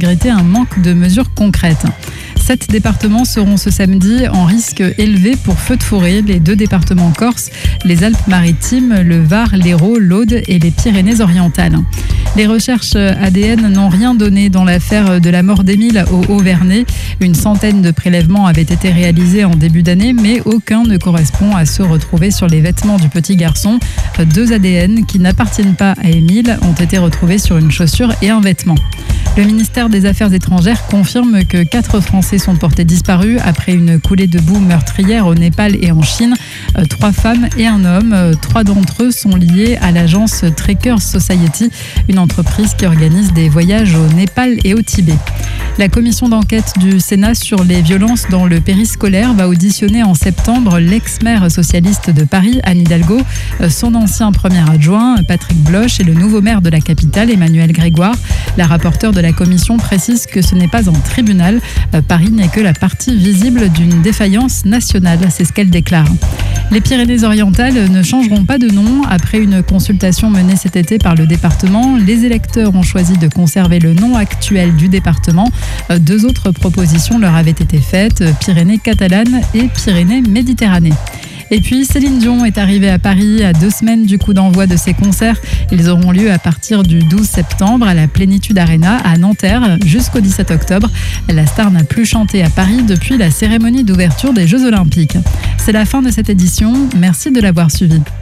regretter un manque de mesures concrètes. 7 départements seront ce samedi en risque élevé pour feux de forêt. Les 2 départements corses, les Alpes-Maritimes, le Var, l'Hérault, l'Aude et les Pyrénées-Orientales. Les recherches ADN n'ont rien donné dans l'affaire de la mort d'Émile au Haut-Vernay. Une centaine de prélèvements avaient été réalisés en début d'année, mais aucun ne correspond à ceux retrouvés sur les vêtements du petit garçon. 2 ADN qui n'appartiennent pas à Émile ont été retrouvés sur une chaussure et un vêtement. Le ministère des Affaires étrangères confirme que 4 Français sont portés disparus après une coulée de boue meurtrière au Népal et en Chine. 3 femmes et un homme. 3 d'entre eux sont liés à l'agence Trekkers Society, une entreprise qui organise des voyages au Népal et au Tibet. La commission d'enquête du Sénat sur les violences dans le périscolaire va auditionner en septembre l'ex-maire socialiste de Paris, Anne Hidalgo, son ancien premier adjoint, Patrick Bloch, et le nouveau maire de la capitale, Emmanuel Grégoire. La rapporteure de la commission précise que ce n'est pas un tribunal. Paris n'est que la partie visible d'une défaillance nationale, c'est ce qu'elle déclare. Les Pyrénées-Orientales ne changeront pas de nom. Après une consultation menée cet été par le département, les électeurs ont choisi de conserver le nom actuel du département. 2 autres propositions leur avaient été faites, Pyrénées catalanes et Pyrénées Méditerranée. Et puis Céline Dion est arrivée à Paris à 2 semaines du coup d'envoi de ses concerts. Ils auront lieu à partir du 12 septembre à la Plénitude Arena à Nanterre jusqu'au 17 octobre. La star n'a plus chanté à Paris depuis la cérémonie d'ouverture des Jeux Olympiques. C'est la fin de cette édition. Merci de l'avoir suivi.